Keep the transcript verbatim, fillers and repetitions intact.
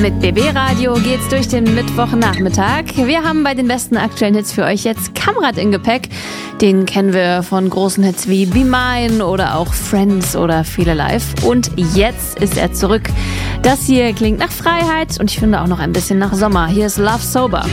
Mit B B Radio geht's durch den Mittwochnachmittag. Wir haben bei den besten aktuellen Hits für euch jetzt Kamrat in Gepäck. Den kennen wir von großen Hits wie Be Mine oder auch Friends oder Viele Live. Und jetzt ist er zurück. Das hier klingt nach Freiheit und ich finde auch noch ein bisschen nach Sommer. Hier ist Love Sober.